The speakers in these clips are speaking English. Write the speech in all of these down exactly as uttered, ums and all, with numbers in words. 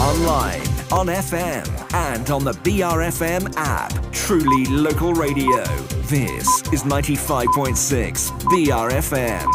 online, on F M, and on the B R F M app. Truly local radio. This is ninety-five point six B R F M.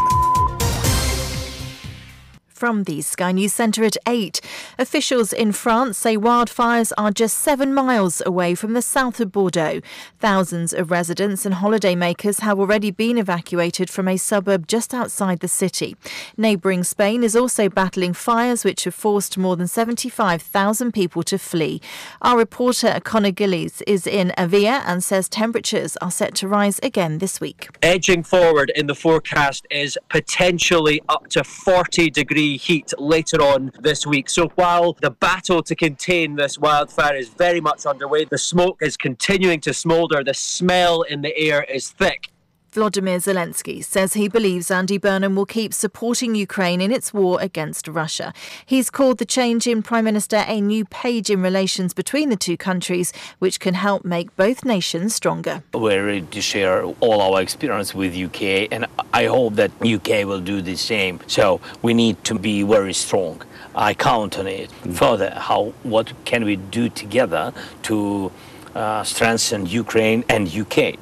From the Sky News Centre at eight. Officials in France say wildfires are just seven miles away from the south of Bordeaux. Thousands of residents and holidaymakers have already been evacuated from a suburb just outside the city. Neighbouring Spain is also battling fires which have forced more than seventy-five thousand people to flee. Our reporter Conor Gillies is in Avia and says temperatures are set to rise again this week. Edging forward in the forecast is potentially up to forty degrees heat later on this week. So while the battle to contain this wildfire is very much underway, the smoke is continuing to smoulder, the smell in the air is thick. Volodymyr Zelensky says he believes Andy Burnham will keep supporting Ukraine in its war against Russia. He's called the change in Prime Minister a new page in relations between the two countries, which can help make both nations stronger. We're ready to share all our experience with U K, and I hope that U K will do the same. So we need to be very strong. I count on it. Further, how what can we do together to uh, strengthen Ukraine and U K?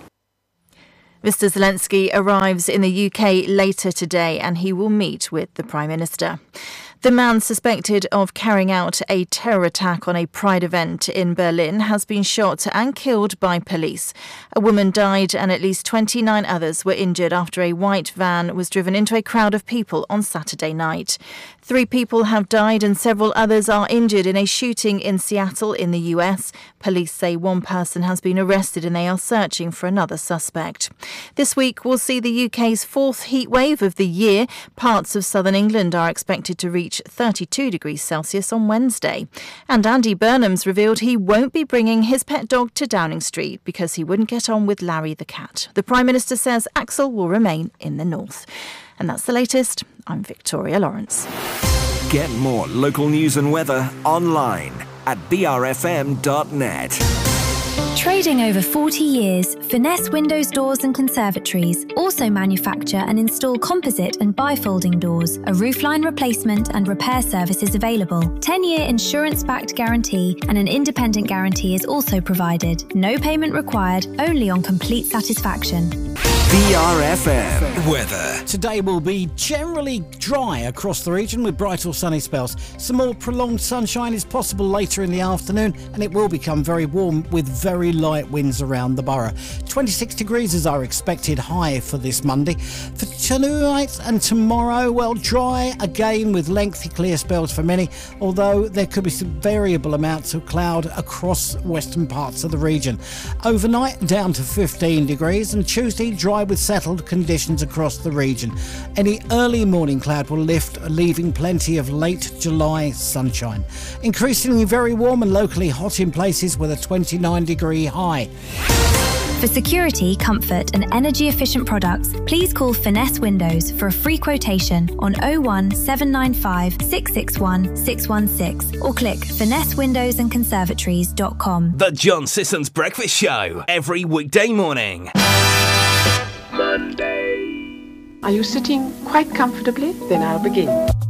Mister Zelensky arrives in the U K later today and he will meet with the Prime Minister. The man suspected of carrying out a terror attack on a Pride event in Berlin has been shot and killed by police. A woman died and at least twenty-nine others were injured after a white van was driven into a crowd of people on Saturday night. Three people have died and several others are injured in a shooting in Seattle in the U S. Police say one person has been arrested and they are searching for another suspect. This week will see the U K's fourth heat wave of the year. Parts of southern England are expected to reach thirty-two degrees Celsius on Wednesday. And Andy Burnham's revealed he won't be bringing his pet dog to Downing Street because he wouldn't get on with Larry the cat. The Prime Minister says Axel will remain in the north. And that's the latest. I'm Victoria Lawrence. Get more local news and weather online at b r f m dot net. Trading over forty years, Finesse Windows, Doors and Conservatories also manufacture and install composite and bifolding doors. A roofline replacement and repair service is available. ten-year insurance-backed guarantee and an independent guarantee is also provided. No payment required, only on complete satisfaction. B R F M weather. Today will be generally dry across the region with bright or sunny spells. Some more prolonged sunshine is possible later in the afternoon and it will become very warm with very light winds around the borough. twenty-six degrees is our expected high for this Monday. For tonight and tomorrow, well, dry again with lengthy clear spells for many, although there could be some variable amounts of cloud across western parts of the region. Overnight down to fifteen degrees and Tuesday dry with settled conditions across the region. Any early morning cloud will lift, leaving plenty of late July sunshine. Increasingly very warm and locally hot in places with a twenty-nine degree high. For security, comfort and energy-efficient products, please call Finesse Windows for a free quotation on oh one seven nine five six six one six one six or click finesse windows and conservatories dot com. The John Sissons Breakfast Show, every weekday morning. Monday. Are you sitting quite comfortably? Then I'll begin.